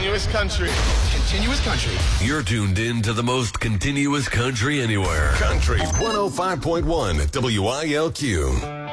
Continuous country. Continuous country. You're tuned in to the most continuous country anywhere. Country 105.1 WILQ.